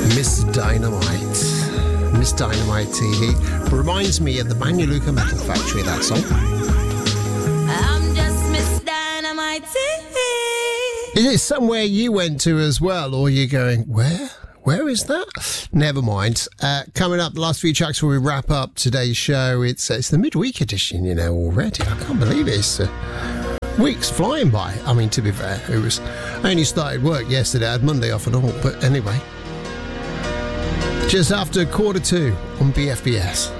Miss Dynamite. Miss Dynamite TV. Reminds me of the Banja Luka Metal Factory, that song. I'm just Miss Dynamite. Is it somewhere you went to as well, or you're going, where? Where is that? Never mind. Coming up, the last few tracks before we wrap up today's show. It's the midweek edition, you know, already. I can't believe it. It's weeks flying by. I mean, to be fair, I only started work yesterday. I had Monday off and all. But anyway, just after 1:45 on BFBS.